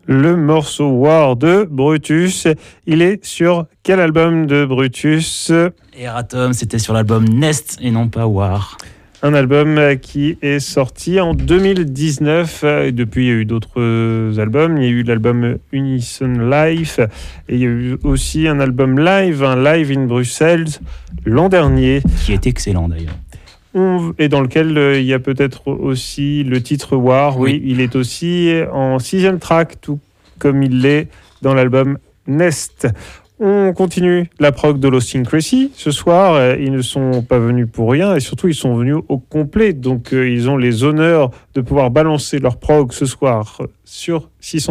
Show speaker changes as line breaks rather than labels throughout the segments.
Le morceau War de Brutus, il est sur quel album de Brutus ?
Eratom, c'était sur l'album Nest et non pas War.
Un album qui est sorti en 2019. Et depuis, il y a eu d'autres albums. Il y a eu l'album Unison Live. Et il y a eu aussi un album live, un Live in Bruxelles, l'an dernier.
Qui est excellent d'ailleurs.
Et dans lequel il y a peut-être aussi le titre War. Oui, il est aussi en 6e track, tout comme il l'est dans l'album Nest. On continue la prog de Lost Syncrecy. Ce soir, ils ne sont pas venus pour rien et surtout, ils sont venus au complet. Donc, ils ont les honneurs de pouvoir balancer leur prog ce soir sur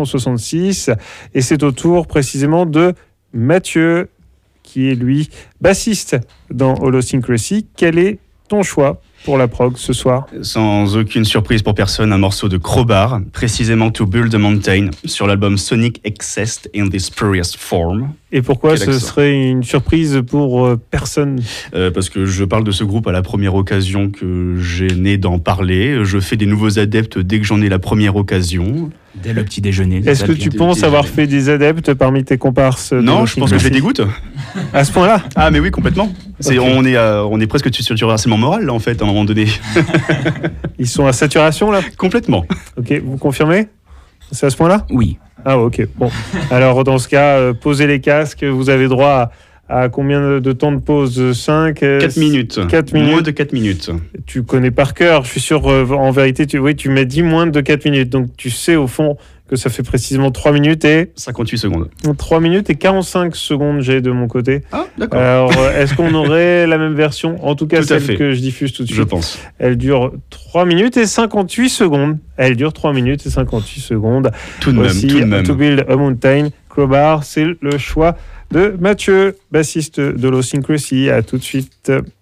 666. Et c'est au tour précisément de Mathieu, qui est lui bassiste dans Lost Syncrecy. Quel est ton choix pour la prog ce soir?
Sans aucune surprise pour personne, un morceau de Crowbar, précisément To Build a Mountain, sur l'album Sonic Excess in this Purest Form.
Et pourquoi ce serait une surprise pour personne?
Parce que je parle de ce groupe à la première occasion que j'ai né d'en parler. Je fais des nouveaux adeptes dès que j'en ai la première occasion.
Dès le petit déjeuner.
Est-ce que tu penses avoir fait des adeptes parmi tes comparses?
Non, je pense que je les dégoûte.
À ce point-là?
Ah mais oui, complètement. Okay. On est presque sur du harcèlement moral là en fait à un moment donné.
Ils sont à saturation là?
Complètement.
Ok, vous confirmez? C'est à ce point-là?
Oui.
Ah ok, bon. Alors dans ce cas, posez les casques, vous avez droit à combien de temps de pause? 5
4 minutes.
4 minutes.
Moins de 4 minutes.
Tu connais par cœur, je suis sûr, en vérité, tu m'as dit moins de 4 minutes, donc tu sais au fond que ça fait précisément 3 minutes et...
58 secondes.
3 minutes et 45 secondes j'ai de mon côté.
Ah, d'accord.
Alors, est-ce qu'on aurait la même version? En tout cas, celle que je diffuse tout de suite.
Je pense.
Elle dure 3 minutes et 58 secondes. Elle dure 3 minutes et 58 secondes.
Tout de même.
To Build a Mountain, Crowbar, c'est le choix de Mathieu, bassiste de Lost Syncrecy. À tout de suite.